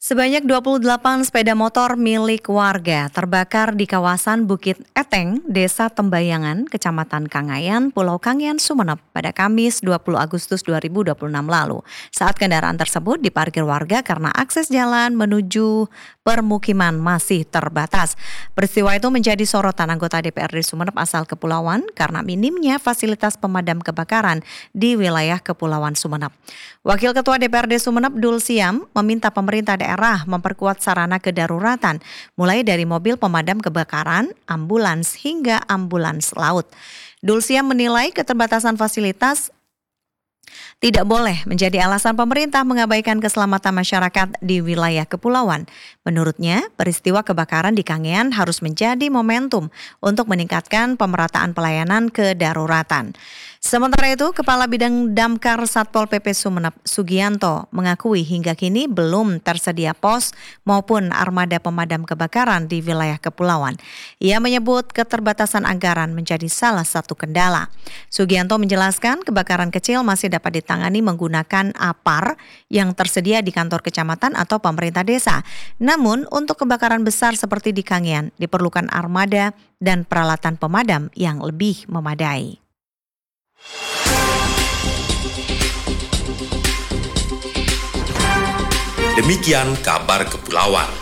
Sebanyak 28 sepeda motor milik warga terbakar di kawasan Bukit Eteng, Desa Tembayangan, Kecamatan Kangayan, Pulau Kangean, Sumeneb pada Kamis 20 Agustus 2026 lalu. Saat kendaraan tersebut diparkir warga karena akses jalan menuju permukiman masih terbatas. Peristiwa itu menjadi sorotan anggota DPRD Sumeneb asal Kepulauan karena minimnya fasilitas pemadam kebakaran di wilayah Kepulauan Sumeneb. Wakil Ketua DPRD Sumeneb Dul Siam meminta pemerintah daerah memperkuat sarana kedaruratan, mulai dari mobil pemadam kebakaran, ambulans hingga ambulans laut. Dul Siam menilai keterbatasan fasilitas tidak boleh menjadi alasan pemerintah mengabaikan keselamatan masyarakat di wilayah kepulauan. Menurutnya, peristiwa kebakaran di Kangean harus menjadi momentum untuk meningkatkan pemerataan pelayanan kedaruratan. Sementara itu, Kepala Bidang Damkar Satpol PP Sumeneb Sugianto mengakui hingga kini belum tersedia pos maupun armada pemadam kebakaran di wilayah kepulauan. Ia menyebut keterbatasan anggaran menjadi salah satu kendala. Sugianto menjelaskan kebakaran kecil masih dapat ditangani menggunakan APAR yang tersedia di kantor kecamatan atau pemerintah desa. Namun, untuk kebakaran besar seperti di Kangean diperlukan armada dan peralatan pemadam yang lebih memadai. Demikian kabar Kepulauan.